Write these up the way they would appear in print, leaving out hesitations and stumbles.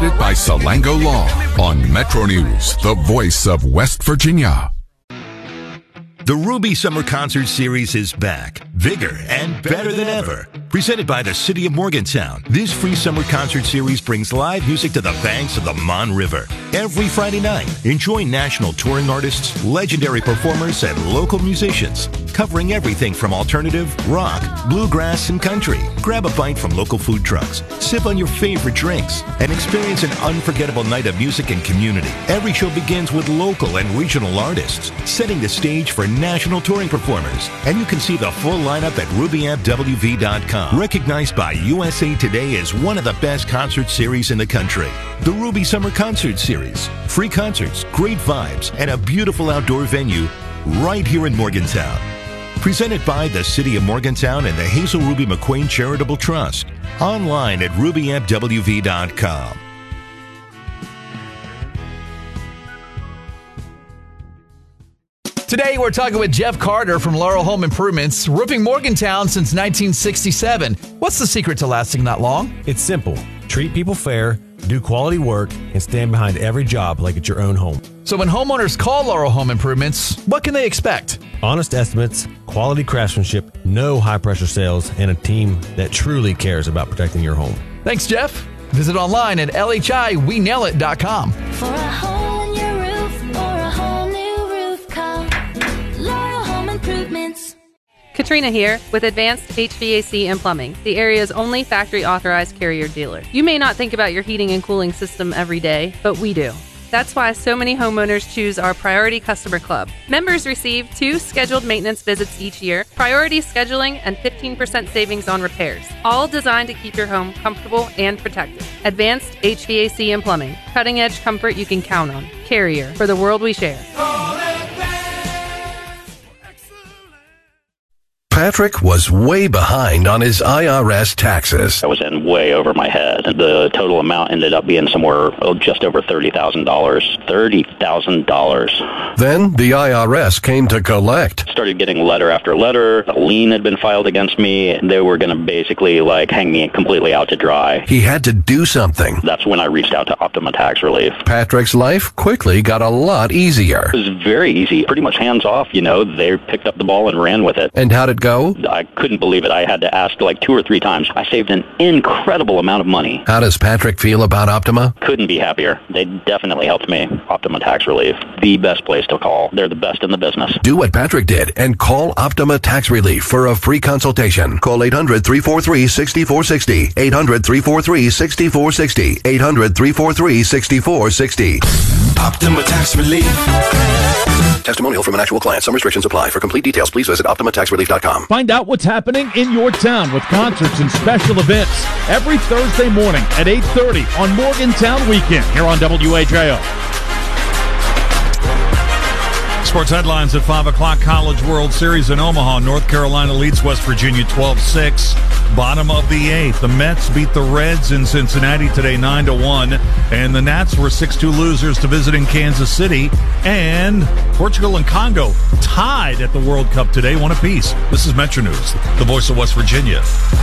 Presented by Salango Law on Metro News, the voice of West Virginia. The Ruby Summer Concert Series is back, bigger and better than ever. Presented by the City of Morgantown, this free summer concert series brings live music to the banks of the Mon River. Every Friday night, enjoy national touring artists, legendary performers, and local musicians, covering everything from alternative, rock, bluegrass, and country. Grab a bite from local food trucks, sip on your favorite drinks, and experience an unforgettable night of music and community. Every show begins with local and regional artists, setting the stage for national touring performers. And you can see the full lineup at RubyAppWV.com. Recognized by USA Today as one of the best concert series in the country. The Ruby Summer Concert Series. Free concerts, great vibes, and a beautiful outdoor venue right here in Morgantown. Presented by the City of Morgantown and the Hazel Ruby McQueen Charitable Trust. Online at RubyAppWV.com. Today, we're talking with Jeff Carter from Laurel Home Improvements, roofing Morgantown since 1967. What's the secret to lasting that long? It's simple. Treat people fair, do quality work, and stand behind every job like it's your own home. So when homeowners call Laurel Home Improvements, what can they expect? Honest estimates, quality craftsmanship, no high-pressure sales, and a team that truly cares about protecting your home. Thanks, Jeff. Visit online at LHIWeNailIt.com. For a hole in your roof or a whole new roof, call Laurel Home Improvements. Katrina here with Advanced HVAC and Plumbing, the area's only factory-authorized Carrier dealer. You may not think about your heating and cooling system every day, but we do. That's why so many homeowners choose our Priority Customer Club. Members receive 2 scheduled maintenance visits each year, priority scheduling, and 15% savings on repairs, all designed to keep your home comfortable and protected. Advanced HVAC and Plumbing, cutting-edge comfort you can count on. Carrier, for the world we share. Patrick was way behind on his IRS taxes. I was in way over my head. The total amount ended up being somewhere just over $30,000. $30,000. Then the IRS came to collect. Started getting letter after letter. A lien had been filed against me. They were going to basically hang me completely out to dry. He had to do something. That's when I reached out to Optima Tax Relief. Patrick's life quickly got a lot easier. It was very easy, pretty much hands off. They picked up the ball and ran with it. And how'd it go? I couldn't believe it. I had to ask 2 or 3 times. I saved an incredible amount of money. How does Patrick feel about Optima? Couldn't be happier. They definitely helped me. Optima Tax Relief, the best place to call. They're the best in the business. Do what Patrick did and call Optima Tax Relief for a free consultation. Call 800-343-6460. 800-343-6460. 800-343-6460. Optima Tax Relief. Testimonial from an actual client. Some restrictions apply. For complete details, please visit OptimaTaxRelief.com. Find out what's happening in your town with concerts and special events every Thursday morning at 8:30 on Morgantown Weekend here on WHIO. Sports headlines at 5 o'clock. College World Series in Omaha. North Carolina leads West Virginia 12-6. Bottom of the 8th. The Mets beat the Reds in Cincinnati today 9-1. And the Nats were 6-2 losers to visiting Kansas City. And Portugal and Congo tied at the World Cup today, 1 apiece. This is Metro News, the voice of West Virginia.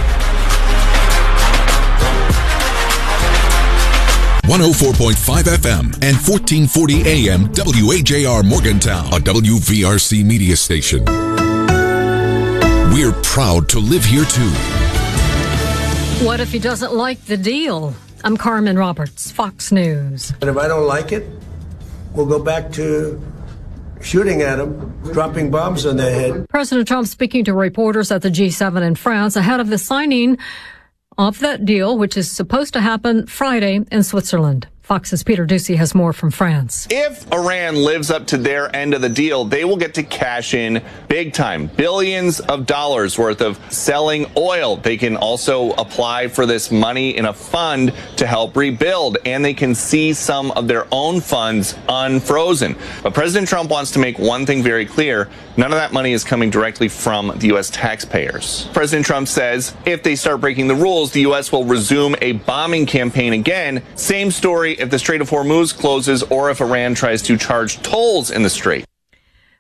104.5 FM and 1440 AM WHAR Morgantown, a WVRC media station. We're proud to live here too. What if he doesn't like the deal? I'm Carmen Roberts, Fox News. And if I don't like it, we'll go back to shooting at them, dropping bombs on their head. President Trump speaking to reporters at the G7 in France ahead of the signing of that deal, which is supposed to happen Friday in Switzerland. Fox's Peter Ducey has more from France. If Iran lives up to their end of the deal, they will get to cash in big time, billions of dollars worth of selling oil. They can also apply for this money in a fund to help rebuild, and they can see some of their own funds unfrozen. But President Trump wants to make one thing very clear. None of that money is coming directly from the U.S. taxpayers. President Trump says if they start breaking the rules, the U.S. will resume a bombing campaign again. Same story if the Strait of Hormuz closes or if Iran tries to charge tolls in the strait.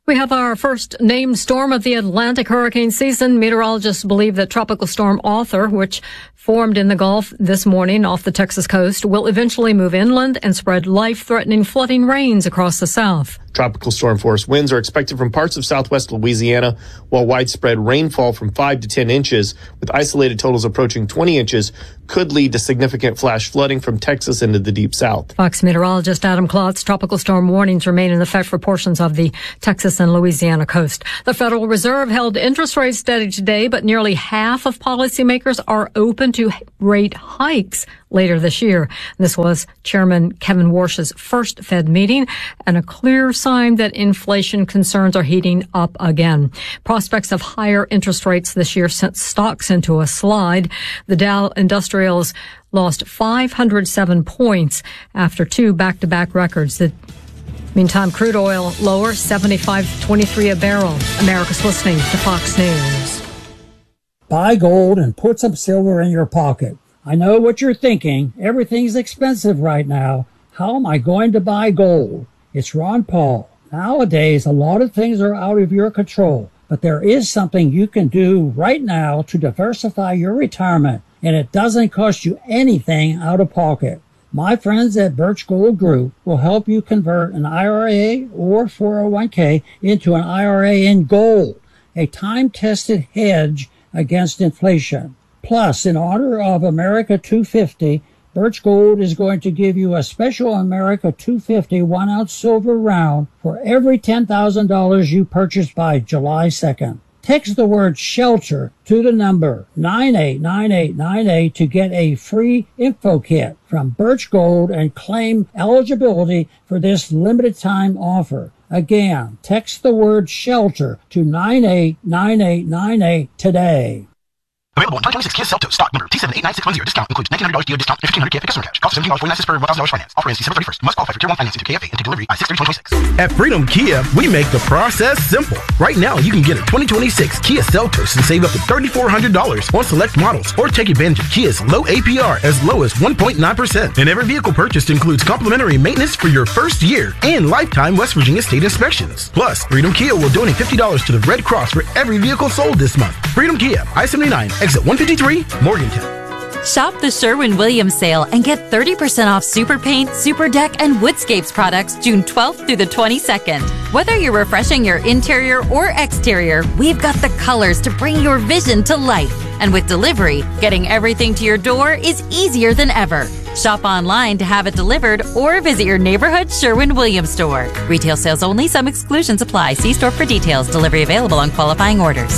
We have our first named storm of the Atlantic hurricane season. Meteorologists believe that Tropical Storm Arthur, which formed in the Gulf this morning off the Texas coast, will eventually move inland and spread life-threatening flooding rains across the south. Tropical storm force winds are expected from parts of southwest Louisiana, while widespread rainfall from 5 to 10 inches, with isolated totals approaching 20 inches, could lead to significant flash flooding from Texas into the deep south. Fox meteorologist Adam Klotz, tropical storm warnings remain in effect for portions of the Texas and Louisiana coast. The Federal Reserve held interest rates steady today, but nearly half of policymakers are open to rate hikes later this year. This was Chairman Kevin Warsh's first Fed meeting and a clear sign that inflation concerns are heating up again. Prospects of higher interest rates this year sent stocks into a slide. The Dow Industrials lost 507 points after two back-to-back records. Meantime, crude oil lower, $75.23 a barrel. America's listening to Fox News. Buy gold and put some silver in your pocket. I know what you're thinking. Everything's expensive right now. How am I going to buy gold? It's Ron Paul. Nowadays, a lot of things are out of your control, but there is something you can do right now to diversify your retirement, and it doesn't cost you anything out of pocket. My friends at Birch Gold Group will help you convert an IRA or 401k into an IRA in gold, a time-tested hedge against inflation. Plus, in honor of America 250, Birch Gold is going to give you a special America 250 1-ounce silver round for every $10,000 you purchase by July 2nd. Text the word SHELTER to the number 989898 to get a free info kit from Birch Gold and claim eligibility for this limited time offer. Again, text the word SHELTER to 989898 today. Available in 2026 Kia Seltos, stock number T7896110. Discount includes $1,900 deal discount and $1,500 Kia customer cash. Cost $17.49 per $1,000 finance. Offer ends December 31st. Must qualify for Tier 1 financing through KFA and take delivery by 6/3/2026. At Freedom Kia, we make the process simple. Right now, you can get a 2026 Kia Seltos and save up to $3,400 on select models, or take advantage of Kia's low APR as low as 1.9%. And every vehicle purchased includes complimentary maintenance for your first year and lifetime West Virginia state inspections. Plus, Freedom Kia will donate $50 to the Red Cross for every vehicle sold this month. Freedom Kia, I-79, exit 153, Morgantown. Shop the Sherwin-Williams sale and get 30% off Super Paint, Super Deck, and Woodscapes products June 12th through the 22nd. Whether you're refreshing your interior or exterior, we've got the colors to bring your vision to life. And with delivery, getting everything to your door is easier than ever. Shop online to have it delivered or visit your neighborhood Sherwin-Williams store. Retail sales only. Some exclusions apply. See store for details. Delivery available on qualifying orders.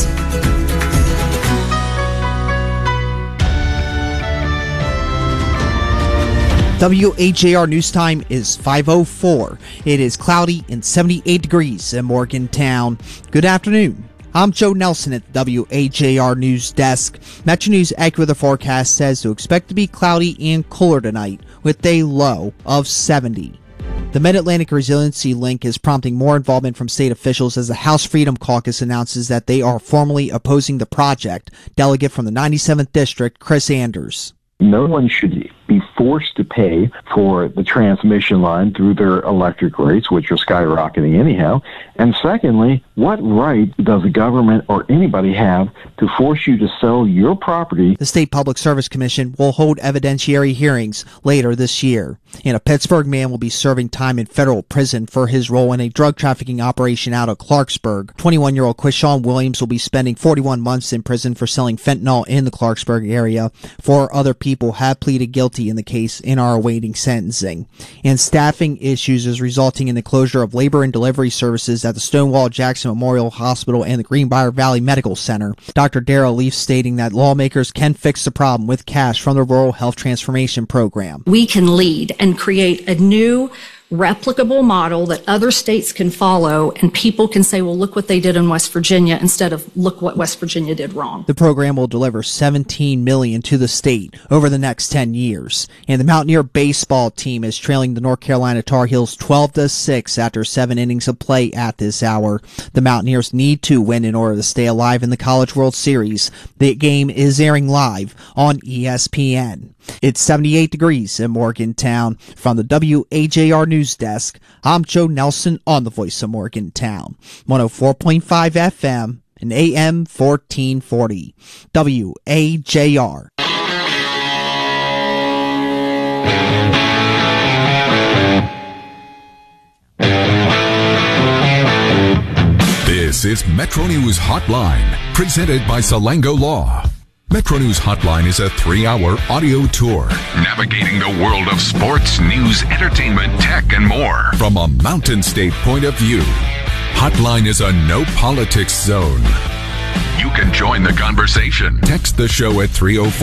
WHAR news time is 5:04. It is cloudy and 78 degrees in Morgantown. Good afternoon. I'm Joe Nelson at the WHAR News Desk. Metro News AccuWeather forecast says to expect to be cloudy and cooler tonight with a low of 70. The Mid-Atlantic Resiliency Link is prompting more involvement from state officials as the House Freedom Caucus announces that they are formally opposing the project. Delegate from the 97th District, Chris Anders. No one should be forced to pay for the transmission line through their electric rates, which are skyrocketing anyhow. And secondly, what right does the government or anybody have to force you to sell your property? The State Public Service Commission will hold evidentiary hearings later this year. And a Pittsburgh man will be serving time in federal prison for his role in a drug trafficking operation out of Clarksburg. 21-year-old Quishon Williams will be spending 41 months in prison for selling fentanyl in the Clarksburg area. 4 other people have pleaded guilty in the case and are awaiting sentencing. And staffing issues is resulting in the closure of labor and delivery services at the Stonewall Jackson Memorial Hospital and the Greenbrier Valley Medical Center. Dr. Darrell Leaf stating that lawmakers can fix the problem with cash from the Rural Health Transformation Program. We can lead and create a new replicable model that other states can follow, and people can say, well, look what they did in West Virginia instead of look what West Virginia did wrong. The program will deliver $17 million to the state over the next 10 years. And the Mountaineer baseball team is trailing the North Carolina Tar Heels 12-6 after 7 innings of play at this hour. The Mountaineers need to win in order to stay alive in the College World Series. The game is airing live on ESPN. It's 78 degrees in Morgantown. From the WAJR News Desk, I'm Joe Nelson on the Voice of Morgantown. 104.5 FM and AM 1440. WAJR. This is Metro News Hotline, presented by Salango Law. Metro News Hotline is a 3-hour audio tour navigating the world of sports, news, entertainment, tech, and more from a Mountain State point of view. Hotline is a no politics zone. You can join the conversation. Text the show at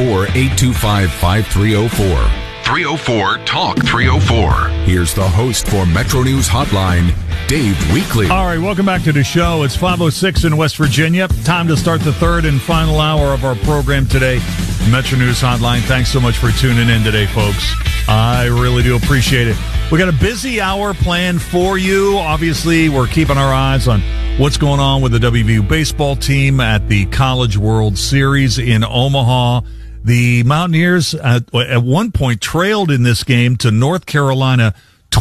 304-825-5304. 304-TALK-304. Here's the host for Metro News Hotline, Dave Weekley. All right, welcome back to the show. It's 5:06 in West Virginia. Time to start the third and final hour of our program today, Metro News Hotline. Thanks so much for tuning in today, folks. I really do appreciate it. We got a busy hour planned for you. Obviously, we're keeping our eyes on what's going on with the WVU baseball team at the College World Series in Omaha. The Mountaineers at one point trailed in this game to North Carolina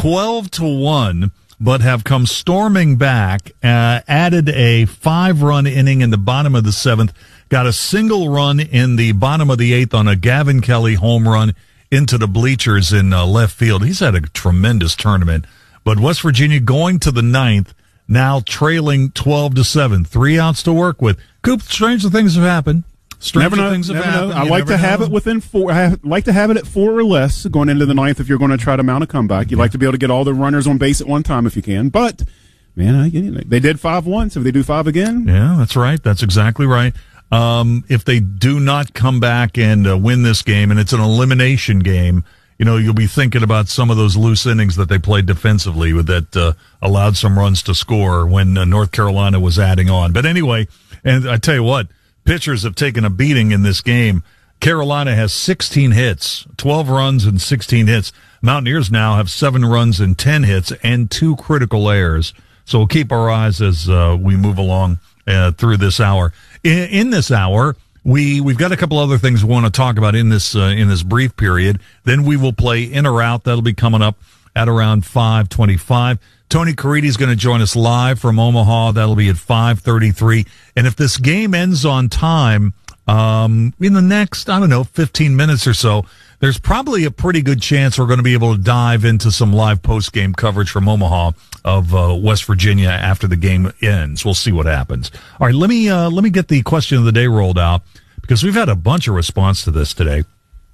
12-1, but have come storming back, added a 5-run inning in the bottom of the 7th, got a single run in the bottom of the 8th on a Gavin Kelly home run into the bleachers in left field. He's had a tremendous tournament. But West Virginia going to the 9th, now trailing 12-7. 3 outs to work with. Coop, stranger things have happened. Stranger things have happened. I like to have it within 4. I like to have it at 4 or less going into the 9th if you're going to try to mount a comeback. You like to be able to get all the runners on base at one time if you can. But, man, they did 5 once. If they do 5 again. Yeah, that's right. That's exactly right. If they do not come back and win this game, and it's an elimination game, you'll be thinking about some of those loose innings that they played defensively that allowed some runs to score when North Carolina was adding on. But anyway, and I tell you what, pitchers have taken a beating in this game. Carolina has 16 hits, 12 runs and 16 hits. Mountaineers now have 7 runs and 10 hits and 2 critical errors. So we'll keep our eyes as we move along through this hour. In this hour, we've got a couple other things we want to talk about in this brief period. Then we will play In or Out. That'll be coming up at around 5:25. Tony Caridi is going to join us live from Omaha. That'll be at 5:33. And if this game ends on time, in the next, 15 minutes or so, there's probably a pretty good chance we're going to be able to dive into some live post-game coverage from Omaha of West Virginia after the game ends. We'll see what happens. All right, let me get the question of the day rolled out because we've had a bunch of response to this today.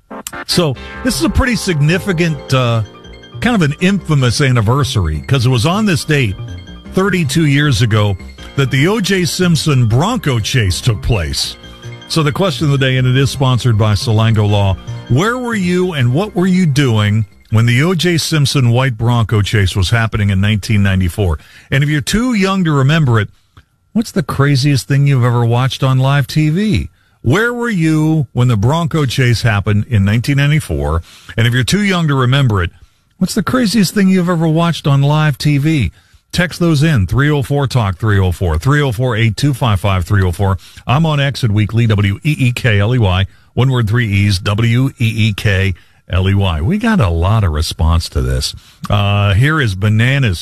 So this is a pretty significant kind of an infamous anniversary because it was on this date 32 years ago that the O.J. Simpson Bronco chase took place. So the question of the day, and it is sponsored by Salango Law, where were you and what were you doing when the O.J. Simpson white Bronco chase was happening in 1994? And if you're too young to remember it, what's the craziest thing you've ever watched on live TV? Where were you when the Bronco chase happened in 1994? And if you're too young to remember it, what's the craziest thing you've ever watched on live TV? Text those in, 304-TALK-304, 304-8255-304. I'm on X at Weekly, W-E-E-K-L-E-Y, one word, 3 E's, W-E-E-K-L-E-Y. We got a lot of response to this. Here is Bananas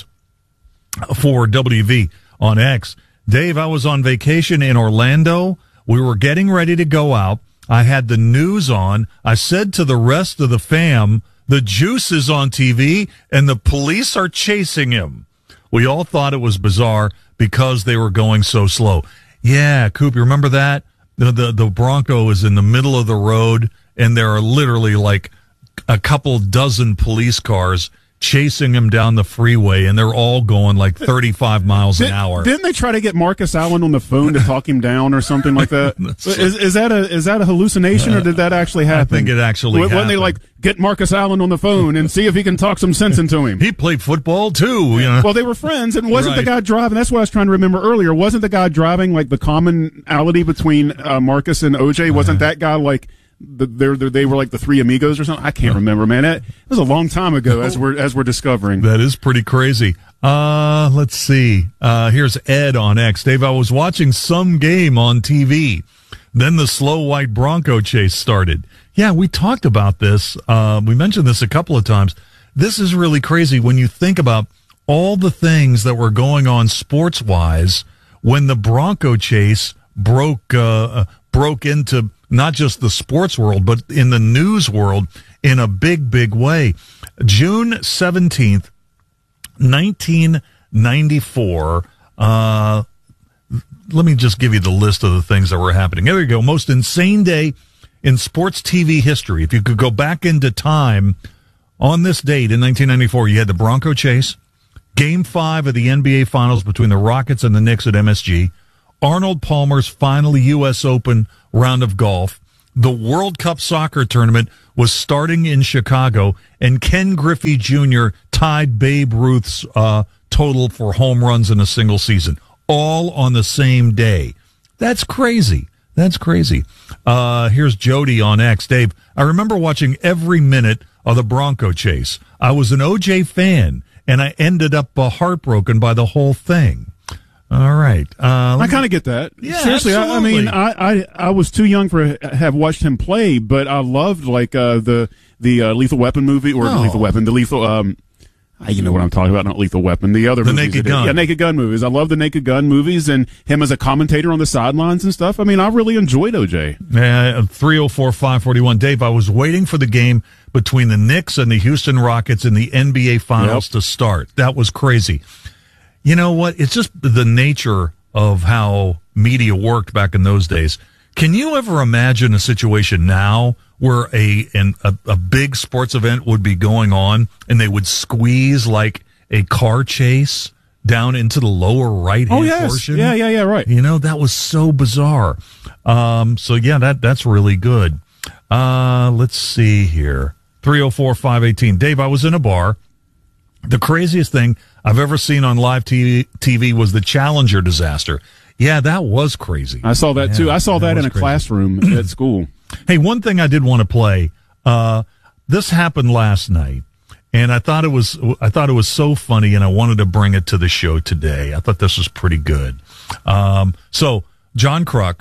for WV on X. Dave, I was on vacation in Orlando. We were getting ready to go out. I had the news on. I said to the rest of the fam, the Juice is on TV, and the police are chasing him. We all thought it was bizarre because they were going so slow. Yeah, Coop, you remember that? The Bronco is in the middle of the road, and there are literally like a couple dozen police cars chasing him down the freeway, and they're all going like 35 miles an hour. Didn't they try to get Marcus Allen on the phone to talk him down or something like that? Is that a hallucination, or did that actually happen? I think it actually happened. When they like get Marcus Allen on the phone and see if he can talk some sense into him. He played football too. Well, they were friends, and wasn't the guy driving? That's what I was trying to remember earlier. Wasn't the guy driving like the commonality between Marcus and OJ? Wasn't that guy like? They were like the Three Amigos or something. I can't remember, man. It was a long time ago, as we're discovering. That is pretty crazy. Let's see. Here's Ed on X. Dave, I was watching some game on TV. Then the slow white Bronco chase started. Yeah, we talked about this. We mentioned this a couple of times. This is really crazy when you think about all the things that were going on sports-wise when the Bronco chase broke into not just the sports world, but in the news world in a big, big way. June 17th, 1994. Let me just give you the list of the things that were happening. There you go. Most insane day in sports TV history. If you could go back into time on this date in 1994, you had the Bronco chase, Game 5 of the NBA Finals between the Rockets and the Knicks at MSG, Arnold Palmer's final U.S. Open round of golf, the World Cup soccer tournament was starting in Chicago, and Ken Griffey Jr. tied Babe Ruth's total for home runs in a single season, all on the same day. That's crazy. That's crazy. Here's Jody on X. Dave, I remember watching every minute of the Bronco chase. I was an OJ fan, and I ended up heartbroken by the whole thing. All right. I kind of get that. Yeah, seriously. I mean, absolutely. I was too young for have watched him play, but I loved like the Lethal Weapon movie or the Lethal. You know what I'm talking about? Not Lethal Weapon. The other movies. Naked Gun. Yeah, Naked Gun movies. I love the Naked Gun movies and him as a commentator on the sidelines and stuff. I mean, I really enjoyed OJ. 304-541. Dave, I was waiting for the game between the Knicks and the Houston Rockets in the NBA Finals to start. That was crazy. You know what? It's just the nature of how media worked back in those days. Can you ever imagine a situation now where a big sports event would be going on and they would squeeze like a car chase down into the lower right-hand portion? Yeah, right. You know, that was so bizarre. That's really good. Let's see here. 304-518. Dave, I was in a bar. The craziest thing I've ever seen on live TV was the Challenger disaster. Yeah, that was crazy. I saw that too. I saw that in a classroom at school. Hey, one thing I did want to play. This happened last night, and I thought it was so funny, and I wanted to bring it to the show today. I thought this was pretty good. So John Kruk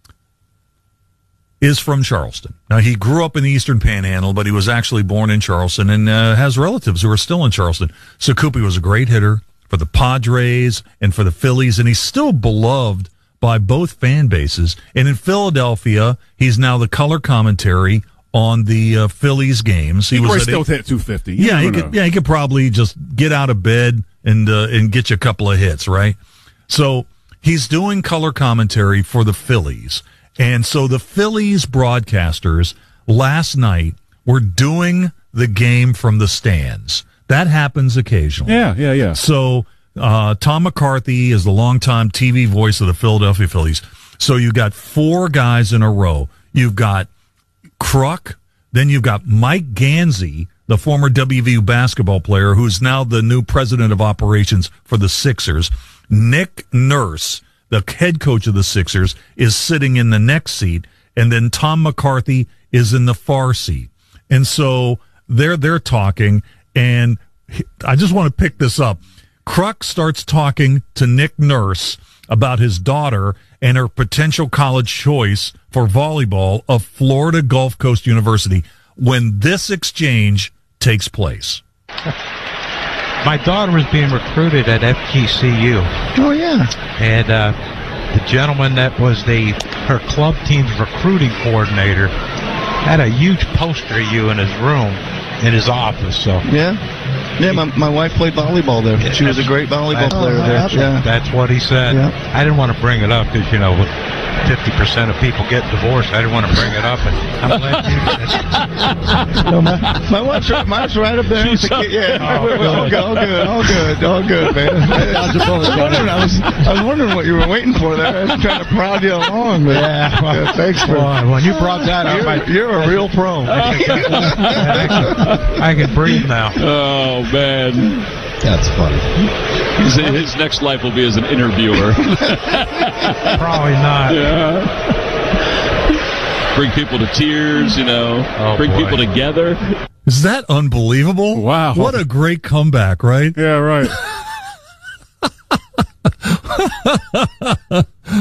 is from Charleston. Now, he grew up in the Eastern Panhandle, but he was actually born in Charleston and has relatives who are still in Charleston. So Koopy was a great hitter for the Padres and for the Phillies, and he's still beloved by both fan bases. And in Philadelphia, he's now the color commentary on the Phillies games. He was still hit 250. He could probably just get out of bed and get you a couple of hits, right? So he's doing color commentary for the Phillies. And so the Phillies broadcasters last night were doing the game from the stands. That happens occasionally. Yeah. So Tom McCarthy is the longtime TV voice of the Philadelphia Phillies. So you got four guys in a row. You've got Kruk, then you've got Mike Gansey, the former WVU basketball player who's now the new president of operations for the Sixers. Nick Nurse, the head coach of the Sixers, is sitting in the next seat, and then Tom McCarthy is in the far seat. And so they're talking, and I just want to pick this up. Kruk starts talking to Nick Nurse about his daughter and her potential college choice for volleyball of Florida Gulf Coast University when this exchange takes place. My daughter was being recruited at FGCU. Oh, yeah. And the gentleman that was her club team's recruiting coordinator had a huge poster of you in his room, in his office. So Yeah, my wife played volleyball there. She was a great volleyball player there. Yeah. That's what he said. Yeah. I didn't want to bring it up because, 50% of people get divorced. I didn't want to bring it up, and I'm glad you did. My wife's right up there. All good, man. I was wondering what you were waiting for there. I was trying to prod you along. But thanks for when you brought that up. You're a real pro. I can breathe now. Oh, man. That's funny. His next life will be as an interviewer. Probably not. Yeah. Bring people to tears, bring people together. Is that unbelievable? Wow. What a great comeback, right? Yeah, right.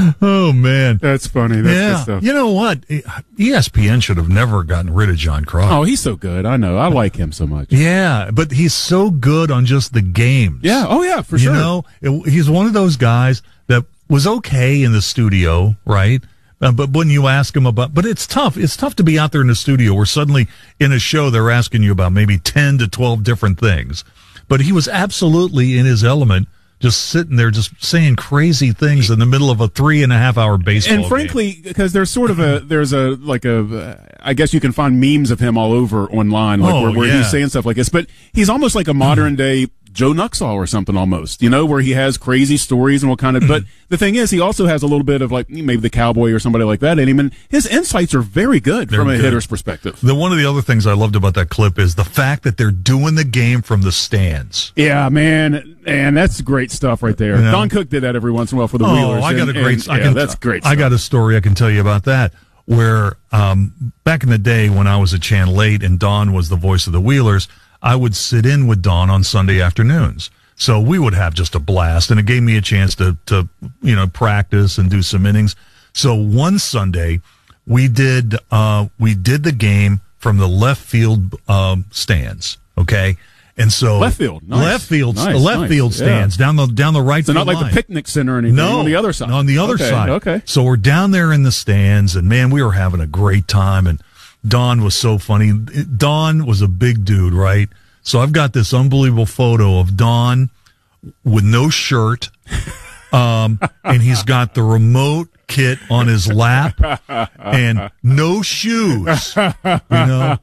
Oh, man. That's funny. That's good stuff. You know what? ESPN should have never gotten rid of John Crotty. Oh, he's so good. I know. I like him so much. Yeah, but he's so good on just the games. Yeah. Oh, yeah, for sure. You know, he's one of those guys that was okay in the studio, right? But when you ask him about, but it's tough. It's tough to be out there in the studio where suddenly in a show they're asking you about maybe 10 to 12 different things. But he was absolutely in his element, just sitting there, just saying crazy things in the middle of a 3.5 hour baseball And frankly, because there's sort of I guess you can find memes of him all over online, like where he's saying stuff like this. But he's almost like a modern day Joe Nuxall or something almost, you know, where he has crazy stories and what kind of, but the thing is, he also has a little bit of like maybe the Cowboy or somebody like that in him, and his insights are very good from a hitter's perspective. One of the other things I loved about that clip is the fact that they're doing the game from the stands. Yeah, man, and that's great stuff right there. You know? Don Cook did that every once in a while for the Wheelers. I got that's great stuff. I got a story I can tell you about that, where back in the day when I was at Channel 8 and Don was the voice of the Wheelers, I would sit in with Don on Sunday afternoons. So we would have just a blast, and it gave me a chance to practice and do some innings. So one Sunday we did the game from the left field stands, okay? And so left field stands down the right. So not like line. The picnic center or anything. No, on the other side. On the other side. Okay. So we're down there in the stands, and man, we were having a great time. And Don was so funny. Don was a big dude, right? So I've got this unbelievable photo of Don with no shirt, and he's got the remote kit on his lap and no shoes, you know.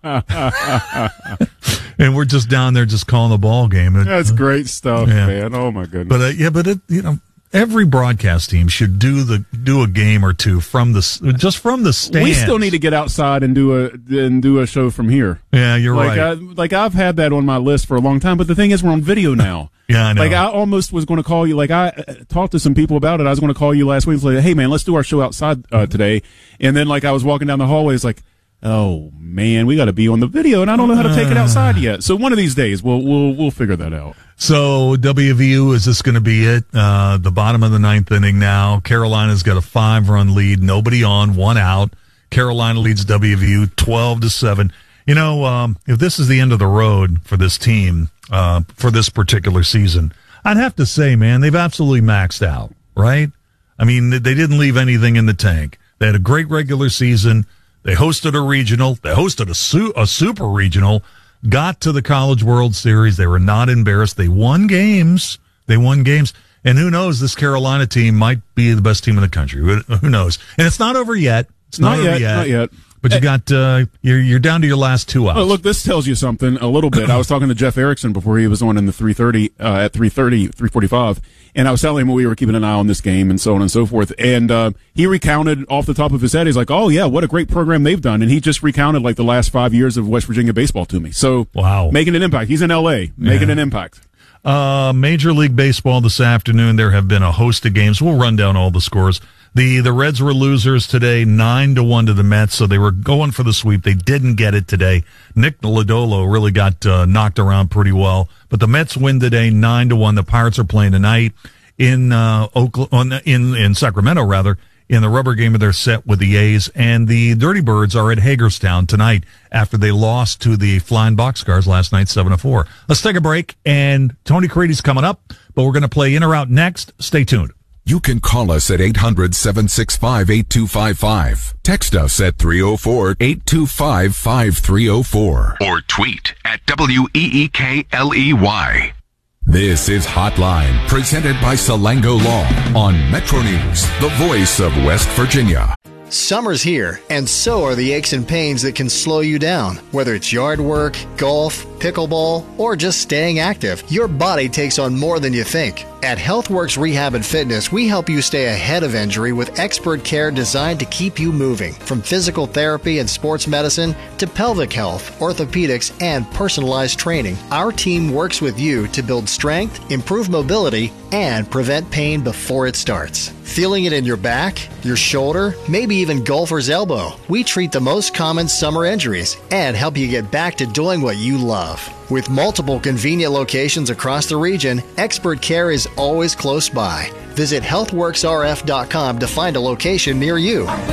And we're just down there just calling the ball game. That's great stuff, man. Oh my goodness. But every broadcast team should do a game or two from the stands. We still need to get outside and do a show from here. Yeah, you're right. I've had that on my list for a long time, but the thing is, we're on video now. Yeah, I know. Like I almost was going to call you. Like I talked to some people about it. I was going to call you last week and say, "Hey, man, let's do our show outside today." And then like I was walking down the hallway, it's like, "Oh man, we got to be on the video, and I don't know how to take it outside yet." So one of these days, we'll figure that out. So WVU, is this going to be it? The bottom of the ninth inning now. Carolina's got a 5-run lead. Nobody on, 1 out. Carolina leads WVU 12-7. You know, if this is the end of the road for this team for this particular season, I'd have to say, man, they've absolutely maxed out, right? I mean, they didn't leave anything in the tank. They had a great regular season. They hosted a regional. They hosted a super regional. Got to the College World Series. They were not embarrassed. They won games. And who knows, this Carolina team might be the best team in the country. Who knows? And it's not over yet. It's not over yet. Not yet. But you got you're down to your last 2 outs. Oh, look, this tells you something a little bit. I was talking to Jeff Erickson before he was on in the 3:30 at 3:45, and I was telling him we were keeping an eye on this game and so on and so forth. And he recounted off the top of his head. He's like, "Oh yeah, what a great program they've done." And he just recounted like the last 5 years of West Virginia baseball to me. So wow, making an impact. He's in L.A. making an impact. Major League Baseball this afternoon. There have been a host of games. We'll run down all the scores. The Reds were losers today, 9-1 to the Mets, so they were going for the sweep. They didn't get it today. Nick Lodolo really got knocked around pretty well, but the Mets win today, 9-1. The Pirates are playing tonight in in Sacramento, rather, in the rubber game of their set with the A's, and the Dirty Birds are at Hagerstown tonight after they lost to the Flying Boxcars last night, 7-4. Let's take a break, and Tony Creedy's coming up, but we're going to play In or Out next. Stay tuned. You can call us at 800-765-8255. Text us at 304-825-5304. Or tweet at WEEKLEY. This is Hotline, presented by Salango Law on Metro News, the voice of West Virginia. Summer's here, and so are the aches and pains that can slow you down. Whether it's yard work, golf, pickleball, or just staying active, your body takes on more than you think. At HealthWorks Rehab and Fitness, we help you stay ahead of injury with expert care designed to keep you moving. From physical therapy and sports medicine to pelvic health, orthopedics, and personalized training, our team works with you to build strength, improve mobility, and prevent pain before it starts. Feeling it in your back, your shoulder, maybe even golfer's elbow? We treat the most common summer injuries and help you get back to doing what you love. of. With multiple convenient locations across the region, expert care is always close by. Visit healthworksrf.com to find a location near you.